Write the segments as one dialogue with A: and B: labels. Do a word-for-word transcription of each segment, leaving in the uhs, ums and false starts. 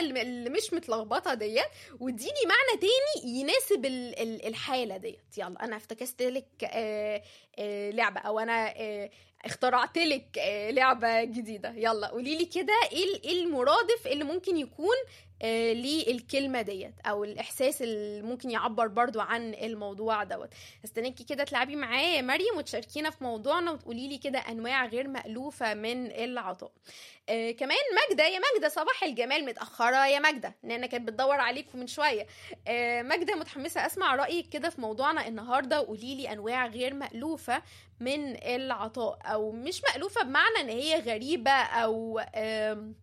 A: اللي مش متلخبطه ديت، واديني معنى تاني يناسب الحاله ديت. يلا انا افتكست لك آه آه لعبه، او انا آه اخترعت لك آه لعبه جديده. يلا قولي لي كده ايه المرادف اللي ممكن يكون آه للكلمه ديت، او الاحساس اللي ممكن يعبر برضو عن الموضوع دوت. استنيكي كده تلعبي معايا يا مريم وتشاركينا في موضوعنا، وتقولي لي كده انواع غير مألوفه من العطاء. آه كمان ماجدة، يا ماجدة صباح الجمال، متأخرة يا ماجدة، نانا كانت بتدور عليكم من شوية. آه ماجدة متحمسة أسمع رأيك كده في موضوعنا النهاردة، وقولي لي أنواع غير مألوفة من العطاء، أو مش مألوفة بمعنى إن هي غريبة أو آه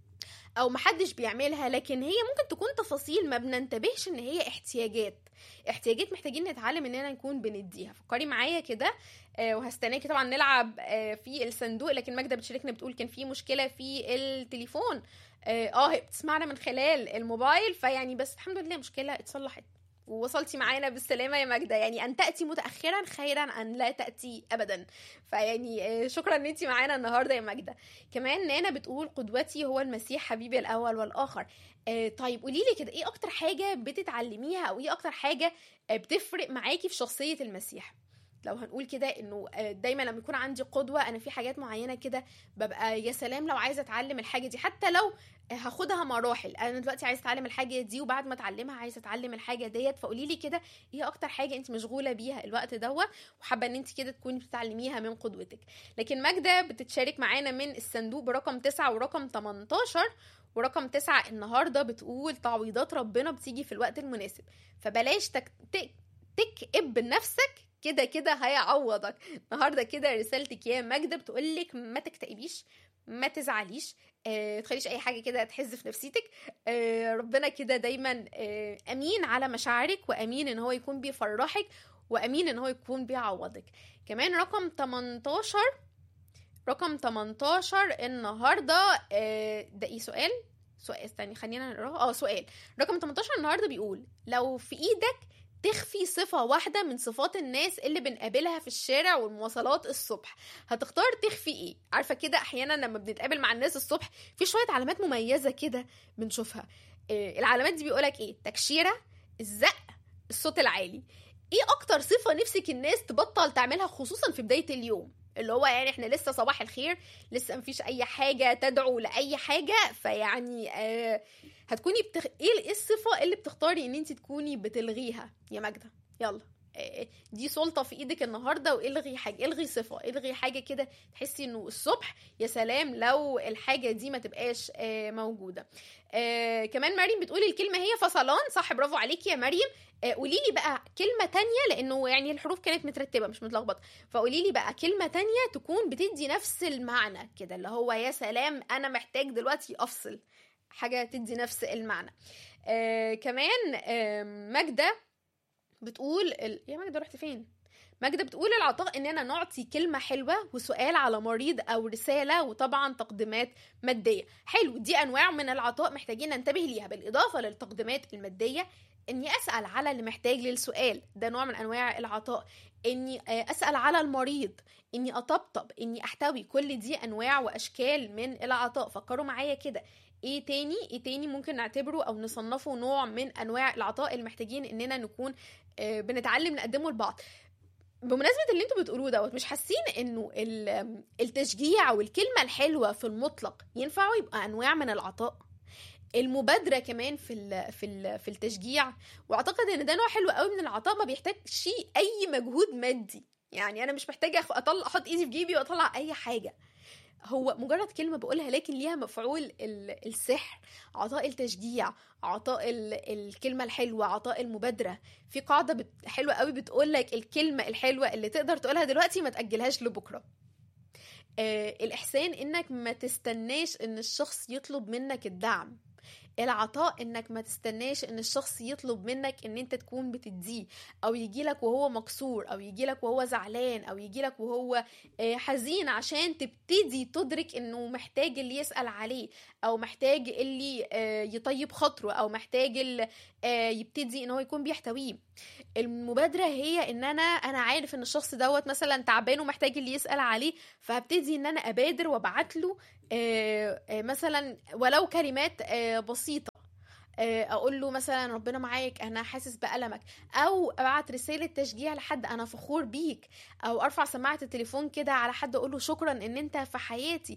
A: او محدش بيعملها، لكن هي ممكن تكون تفاصيل ما بننتبهش ان هي احتياجات احتياجات محتاجين نتعلم اننا نكون بنديها. فكري معايا كده آه وهستناكي طبعا نلعب آه في الصندوق. لكن ماجدة بتشاركنا بتقول كان في مشكلة في التليفون. اه, آه هي بتسمعنا من خلال الموبايل، فيعني بس الحمد لله مشكلة اتصلحت ووصلتي معانا بالسلامة يا ماجدة. يعني أن تأتي متأخرا خيرا أن لا تأتي أبدا. فيعني شكرا أن أنتي معانا النهاردة يا ماجدة. كمان نانا بتقول قدوتي هو المسيح حبيبي الأول والآخر. آه طيب قوليلي كده إيه أكتر حاجة بتتعلميها، أو إيه أكتر حاجة بتفرق معاكي في شخصية المسيح؟ لو هنقول كده انه دايما لما يكون عندي قدوة، انا في حاجات معينة كده ببقى يا سلام لو عايزة اتعلم الحاجة دي، حتى لو هاخدها مراحل. انا دلوقتي عايزة اتعلم الحاجة دي، وبعد ما اتعلمها عايزة اتعلم الحاجة ديت. فقولي لي كده ايه اكتر حاجة انت مشغولة بيها الوقت دوت، وحابة ان انت كده تكوني بتتعلميها من قدوتك. لكن ماجدة بتتشارك معانا من الصندوق برقم تسعة ورقم تمنتاشر. ورقم تسعة النهاردة بتقول تعويضات ربنا بتيجي في الوقت المناسب، فبلاش تك... تك... تكئب نفسك، كده كده هيعوضك. النهارده كده رسالتك يا ماجدة بتقولك ما تكتئبيش، ما تزعليش، اه تخليش اي حاجه كده تحز في نفسيتك. اه ربنا كده دايما اه امين على مشاعرك، وامين ان هو يكون بيفرحك، وامين ان هو يكون بيعوضك. كمان رقم تمنتاشر رقم تمنتاشر النهارده اه ده ايه سؤال سؤال استني خلينا نقراه. اه سؤال رقم تمنتاشر النهارده بيقول لو في ايدك تخفي صفة واحدة من صفات الناس اللي بنقابلها في الشارع والمواصلات الصبح، هتختار تخفي ايه؟ عارفة كده احيانا لما بنتقابل مع الناس الصبح في شوية علامات مميزة كده بنشوفها. إيه العلامات دي؟ بيقولك ايه؟ تكشيرة، الزق، الصوت العالي. ايه اكتر صفة نفسك الناس تبطل تعملها خصوصا في بداية اليوم، اللي هو يعني احنا لسه صباح الخير، لسه مفيش اي حاجة تدعو لأي حاجة، فيعني آه هتكوني بتخ... ايه الصفة اللي بتختاري ان انت تكوني بتلغيها يا ماجدة؟ يلا آه دي سلطة في ايدك النهاردة، والغي حاجة، الغي صفة، الغي حاجة كده تحسي انه الصبح يا سلام لو الحاجة دي ما تبقاش آه موجودة. آه كمان مريم بتقولي الكلمة هي فصلان، صح برافو عليكي يا مريم. آه قولي لي بقى كلمة تانية، لانه يعني الحروف كانت مترتبة مش متلخبطة، فقولي لي بقى كلمة تانية تكون بتدي نفس المعنى كده، اللي هو يا سلام انا محتاج دلوقتي افصل، حاجة تدي نفس المعنى. آه كمان آه ماجدة بتقول ال... يا ماجدة رحت فين؟ ماجدة بتقول العطاء اننا نعطي كلمة حلوة وسؤال على مريض او رسالة، وطبعا تقديمات مادية. حلو، دي انواع من العطاء محتاجين ننتبه ليها. بالاضافة للتقديمات المادية، اني اسأل على اللي محتاج للسؤال، ده نوع من انواع العطاء. اني اسأل على المريض، اني اطبطب، اني احتوي، كل دي انواع واشكال من العطاء. فكروا معايا كده ايه تاني ايه تاني ممكن نعتبره او نصنفه نوع من انواع العطاء اللي محتاجين اننا نكون آه بنتعلم نقدمه لبعض. بمناسبة اللي انتوا بتقولوه دوت، مش حاسين انه التشجيع والكلمة الحلوة في المطلق ينفعوا يبقى انواع من العطاء؟ المبادرة كمان في ال في ال في التشجيع، واعتقد ان ده نوع حلو قوي من العطاء، ما بيحتاجش اي مجهود مادي. يعني انا مش محتاجة اطلع احط ايدي في جيبي واطلع اي حاجة، هو مجرد كلمة بقولها لكن ليها مفعول السحر. عطاء التشجيع، عطاء الكلمة الحلوة، عطاء المبادرة. في قاعدة بت... حلوة قوي بتقولك الكلمة الحلوة اللي تقدر تقولها دلوقتي ما تأجلهاش لبكرة. آه الإحسان إنك ما تستناش إن الشخص يطلب منك الدعم. العطاء انك ما تستناش ان الشخص يطلب منك ان انت تكون بتديه، او يجيلك وهو مكسور، او يجيلك وهو زعلان، او يجيلك وهو حزين عشان تبتدي تدرك انه محتاج اللي يسأل عليه، او محتاج اللي يطيب خاطره، او محتاج اللي يبتدي ان هو يكون بيحتويه. المبادرة هي ان انا انا عارف ان الشخص دوت مثلا تعبان ومحتاج اللي يسأل عليه، فهبتدي ان انا ابادر وابعت له مثلا ولو كلمات بسيطة اقول له مثلا ربنا معاك، انا حاسس بألمك، او ابعت رسالة تشجيع لحد انا فخور بيك، او ارفع سماعة التليفون كده على حد اقول له شكرا ان انت في حياتي.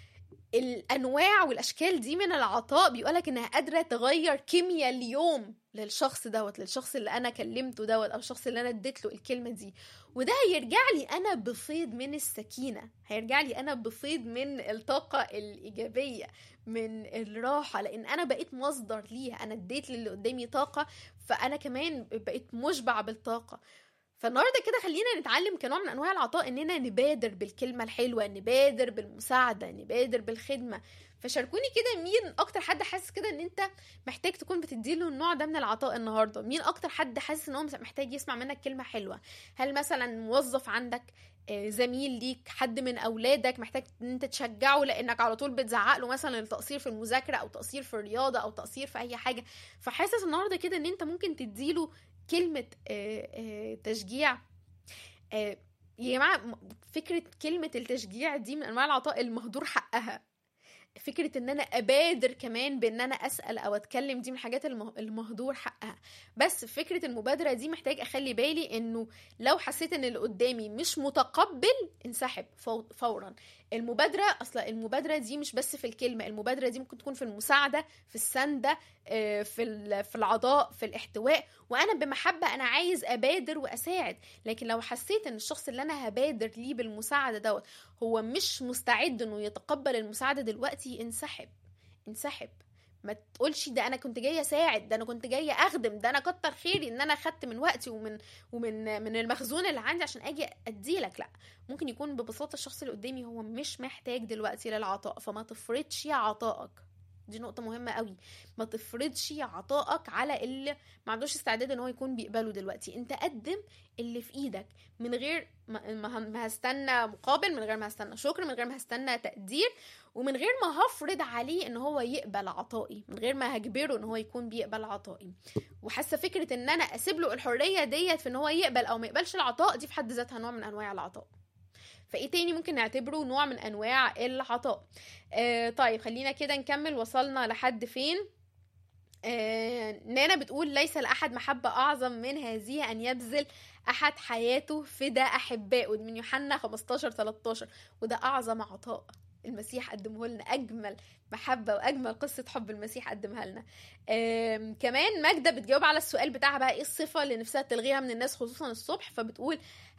A: الانواع والاشكال دي من العطاء بيقولك انها قادره تغير كيمياء اليوم للشخص دوت، للشخص اللي انا كلمته دوت، او الشخص اللي انا اديت له الكلمه دي. وده هيرجع لي انا بفيض من السكينه، هيرجع لي انا بفيض من الطاقه الايجابيه، من الراحه، لان انا بقيت مصدر ليها، انا اديت للي قدامي طاقه، فانا كمان بقيت مشبع بالطاقه. فالنهارده كده خلينا نتعلم كنوع من انواع العطاء اننا نبادر بالكلمه الحلوه، نبادر بالمساعده، نبادر بالخدمه. فشاركوني كده مين اكتر حد حاسس كده ان انت محتاج تكون بتديله النوع ده من العطاء النهارده؟ مين اكتر حد حاسس ان هو محتاج يسمع منك كلمه حلوه؟ هل مثلا موظف عندك، زميل ليك، حد من اولادك محتاج ان انت تشجعه لانك على طول بتزعق له مثلا التقصير في المذاكره، او تقصير في الرياضه، او تقصير في اي حاجه؟ فحاسس النهارده كده ان انت ممكن تديله كلمة آآ آآ تشجيع. آآ يا جماعة فكرة كلمة التشجيع دي من أنواع العطاء المهدور حقها. فكرة ان انا ابادر كمان بان انا اسأل او اتكلم دي من الحاجات المهدور حقها. بس فكرة المبادرة دي محتاج اخلي بالي انه لو حسيت ان اللي قدامي مش متقبل انسحب فورا. المبادرة اصلا المبادرة دي مش بس في الكلمة، المبادرة دي ممكن تكون في المساعدة، في السندة، في في العطاء، في الاحتواء، وانا بمحبة انا عايز ابادر واساعد. لكن لو حسيت ان الشخص اللي انا هبادر ليه بالمساعدة دوت هو مش مستعد انه يتقبل المساعدة دلوقتي، انسحب انسحب. ما تقولش ده انا كنت جايه اساعد، ده انا كنت جايه اخدم، ده انا كتر خيري ان انا خدت من وقتي ومن ومن من المخزون اللي عندي عشان اجي اديلك. لا، ممكن يكون ببساطه الشخص اللي قدامي هو مش محتاج دلوقتي للعطاء، فما تفرضش عطائك. دي نقطة مهمة قوي، ما تفرضش عطائك على اللي ما عندوش استعداد ان هو يكون بيقبله دلوقتي. انت قدم اللي في ايدك من غير ما هستنى مقابل، من غير ما هستنى شكر، من غير ما هستنى تقدير، ومن غير ما هفرض عليه ان هو يقبل عطائي، من غير ما هجبره ان هو يكون بيقبل عطائي. وحاسه فكره ان انا اسيب له الحريه ديت في ان هو يقبل او ما يقبلش العطاء دي في حد ذاتها نوع من انواع العطاء. فايه تاني ممكن نعتبره نوع من انواع العطاء؟ آه طيب خلينا كده نكمل، وصلنا لحد فين؟ آه نانا بتقول ليس لأحد محبة أعظم من هذه أن يبذل أحد حياته فدا أحبائه، من يوحنا خمستاشر تلتاشر. وده أعظم عطاء المسيح قدمه لنا، أجمل محبة وأجمل قصة حب المسيح قدمها لنا. كمان ماجدة بتجاوب على السؤال بتاعها بقى إيه الصفة اللي نفسها تلغيها من الناس خصوصا الصبح، فبتقول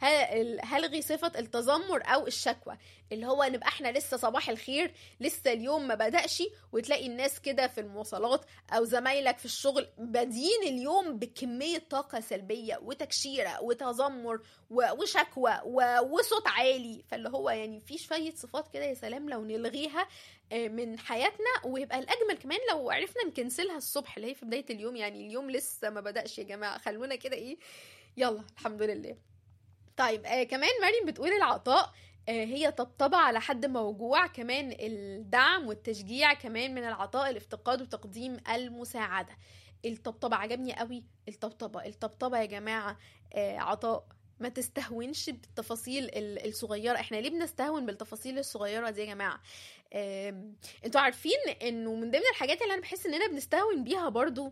A: هلغي صفة التذمر أو الشكوى، اللي هو نبقى احنا لسه صباح الخير، لسه اليوم ما بدأش، وتلاقي الناس كده في المواصلات أو زمايلك في الشغل بادين اليوم بكمية طاقة سلبية وتكشيرة وتذمر وشكوى وصوت عالي. فاللي هو يعني في شوية صفات كده يا سلام لو نلغيها من حياتنا، ويبقى الأجمل كمان لو عرفنا نكنسلها الصبح اللي هي في بداية اليوم. يعني اليوم لسه ما بدأش يا جماعة، خلونا كده ايه، يلا الحمد لله. طيب آه كمان مريم بتقول العطاء آه هي طبطبة على حد موجوع، كمان الدعم والتشجيع كمان من العطاء، الافتقاد وتقديم المساعدة. الطبطبة عجبني قوي، الطبطبة الطبطبة يا جماعة آه عطاء. ما تستهونش بالتفاصيل الصغيرة. احنا ليه بنستهون بالتفاصيل الصغيرة دي يا جماعة؟ اه انتوا عارفين انه من ضمن الحاجات اللي انا بحس اننا بنستهون بيها برضو،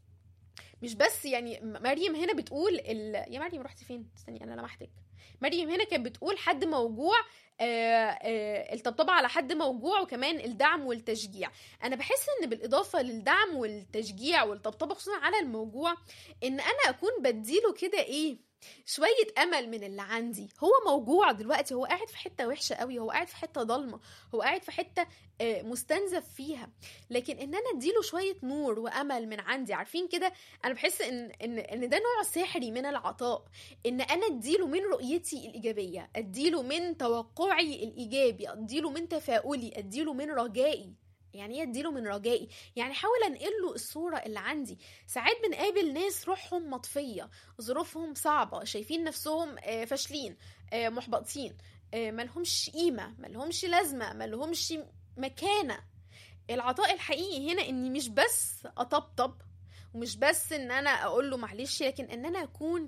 A: مش بس يعني مريم هنا بتقول ال... يا مريم رحتي فين؟ استني انا لمحتك. مريم هنا كانت بتقول حد موجوع، آه آه الطبطبة على حد موجوع، وكمان الدعم والتشجيع. انا بحس ان بالاضافة للدعم والتشجيع والطبطبة خصوصا على الموجوع، ان انا اكون بديله كده ايه شوية امل من اللي عندي. هو موجوع دلوقتي، هو قاعد في حتة وحشة قوي، هو قاعد في حتة ضلمة، هو قاعد في حتة آه مستنزف فيها، لكن ان انا اديله شوية نور وامل من عندي. عارفين كده انا بحس ان ان ان ده نوع سحري من العطاء، ان انا اديله من رؤيتي الايجابية، اديله من توقعي الايجابي، اديله من تفاؤلي، اديله من رجائي. يعني ايه اديله من رجائي؟ يعني حاول انقله الصورة اللي عندي. ساعات بنقابل ناس روحهم مطفية، ظروفهم صعبة، شايفين نفسهم فاشلين، محبطين، ملهمش قيمة، ملهمش لازمة، ملهمش مكانة. العطاء الحقيقي هنا اني مش بس اطبطب، ومش بس ان انا اقول له معلش، لكن ان انا اكون.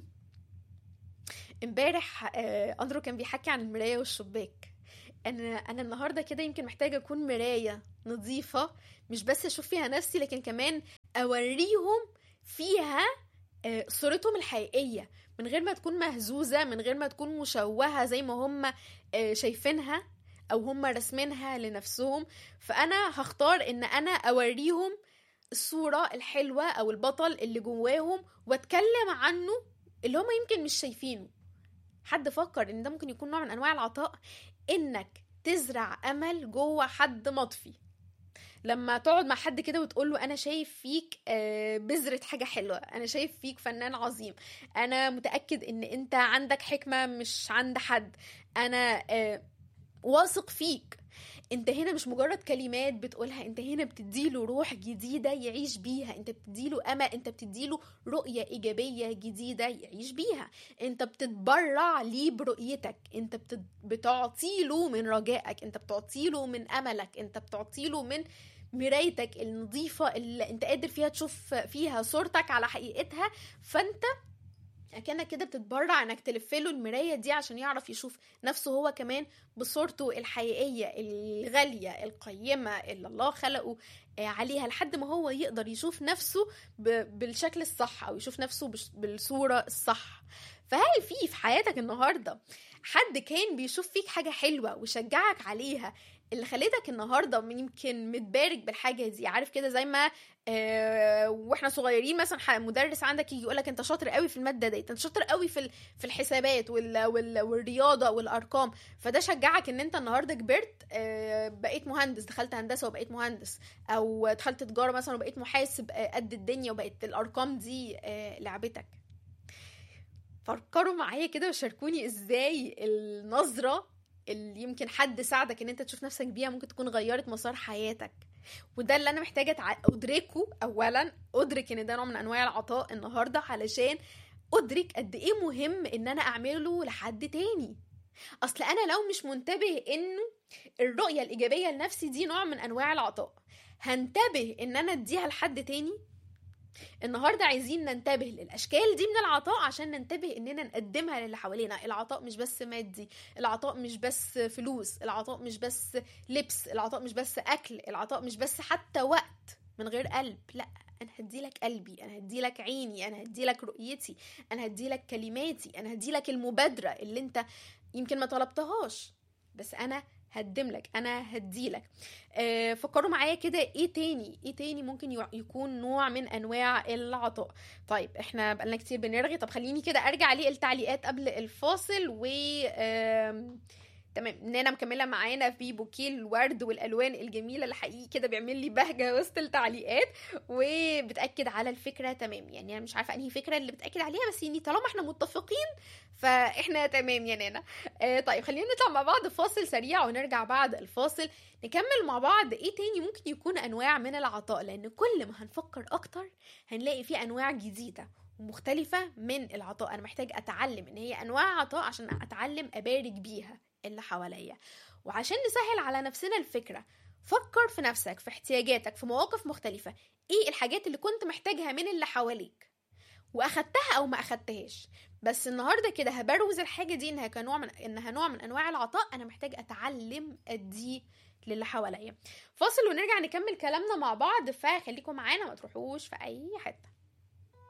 A: امبارح اندرو كان بيحكي عن المراية والشباك. انا انا النهارده كده يمكن محتاجه اكون مرايه نظيفه، مش بس اشوف فيها نفسي، لكن كمان اوريهم فيها صورتهم الحقيقية، من غير ما تكون مهزوزة، من غير ما تكون مشوهة زي ما هم شايفينها او هم رسمينها لنفسهم. فانا هختار ان انا اوريهم الصورة الحلوة او البطل اللي جواهم، واتكلم عنه اللي هم يمكن مش شايفينه. حد فكر ان ده ممكن يكون نوع من انواع العطاء؟ انك تزرع امل جوه حد مطفي. لما تقعد مع حد كده وتقول له انا شايف فيك بذرة حاجة حلوة، انا شايف فيك فنان عظيم، انا متأكد ان انت عندك حكمة مش عند حد، انا واثق فيك. انت هنا مش مجرد كلمات بتقولها، انت هنا بتديله روح جديدة يعيش بيها، انت بتديله امل، انت بتديله رؤية ايجابية جديدة يعيش بيها، انت بتتبرع ليه برؤيتك، انت بتد... بتعطيله من رجائك، انت بتعطيله من املك، انت بتعطيله من مرايتك النظيفة اللي انت قادر فيها تشوف فيها صورتك على حقيقتها. فانت كأنك كده بتتبرع انك تلفله المراية دي عشان يعرف يشوف نفسه هو كمان بصورته الحقيقية الغالية القيمة اللي الله خلقه عليها، لحد ما هو يقدر يشوف نفسه بالشكل الصح او يشوف نفسه بالصورة الصح. فهل في في حياتك النهاردة حد كان بيشوف فيك حاجة حلوة وشجعك عليها، اللي خليتك النهاردة يمكن متبارك بالحاجة دي؟ عارف كده زي ما آه واحنا صغيرين مثلا مدرس عندك يجي يقولك انت شاطر قوي في المادة دي، انت شاطر قوي في في الحسابات وال وال والرياضة والارقام، فده شجعك ان انت النهاردة كبرت آه بقيت مهندس، دخلت هندسة وبقيت مهندس، او دخلت تجارة مثلا وبقيت محاسب آه قد الدنيا، وبقيت الارقام دي آه لعبتك. فكروا معايا كده وشاركوني ازاي النظرة اللي يمكن حد ساعدك ان انت تشوف نفسك بيها ممكن تكون غيرت مسار حياتك. وده اللي انا محتاجة ادركه. اولا ادرك ان ده نوع من انواع العطاء النهاردة، علشان ادرك قد ايه مهم ان انا اعمله لحد تاني. اصل انا لو مش منتبه انه الرؤية الايجابية لنفسي دي نوع من انواع العطاء، هنتبه ان انا اديها لحد تاني. النهاردة عايزين ننتبه للأشكال دي من العطاء عشان ننتبه إننا نقدمها للي حوالينا. العطاء مش بس مادي، العطاء مش بس فلوس، العطاء مش بس لبس، العطاء مش بس أكل، العطاء مش بس حتى وقت من غير قلب. لا، أنا هديلك قلبي، أنا هديلك عيني، أنا هديلك رؤيتي، أنا هديلك كلماتي، أنا هديلك المبادرة اللي أنت يمكن ما طلبتهاش، بس أنا هقدم لك، انا هديلك. آه فكروا معايا كده ايه تاني ايه تاني ممكن يكون نوع من انواع العطاء. طيب احنا بقالنا كتير بنرغي، طب خليني كده ارجع ليه التعليقات قبل الفاصل. و آه تمام، نانا مكمله معانا في بوكيه الورد والالوان الجميله اللي حقيقي كده بيعمل لي بهجه وسط التعليقات، وبتاكد على الفكره. تمام، يعني انا مش عارفه انهي فكره اللي بتاكد عليها، بس يعني طالما احنا متفقين فاحنا تمام يا نانا. آه طيب خلينا نطلع مع بعض فاصل سريع، ونرجع بعد الفاصل نكمل مع بعض ايه تاني ممكن يكون انواع من العطاء. لان كل ما هنفكر اكتر هنلاقي فيه انواع جديده ومختلفه من العطاء. انا محتاج اتعلم ان هي انواع عطاء عشان اتعلم ابارك بيها اللي حواليا. وعشان نسهل على نفسنا الفكرة، فكر في نفسك، في احتياجاتك، في مواقف مختلفة، ايه الحاجات اللي كنت محتاجها من اللي حواليك واخدتها او ما اخدتهاش، بس النهاردة كده هبروز الحاجة دي انها كنوع من انها نوع من انواع العطاء انا محتاج اتعلم اديه للي حواليا. فاصل ونرجع نكمل كلامنا مع بعض، فخليكم معانا ما تروحوش في اي حتة.